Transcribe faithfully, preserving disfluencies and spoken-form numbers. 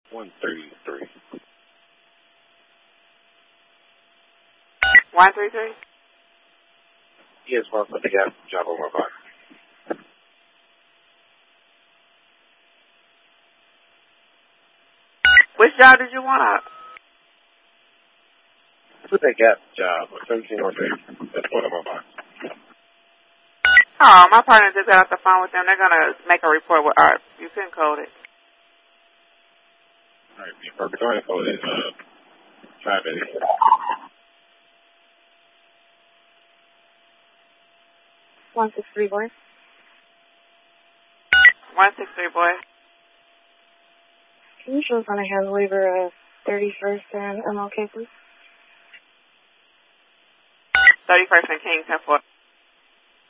one thirty-three. one three three? Yes, well, I got a job on my body. Which job did you want? That's a Gap job, seventeen North eight. That's one of my box. Oh, my partner just got off the phone with them. They're going to make a report with Art. You can code it. All right, be perfect. All right, code is uh, five eighty. one six three, boy. one six three, boy. Can you show us on a hand waiver of thirty-first and M L K, please? thirty-first and King, ten four.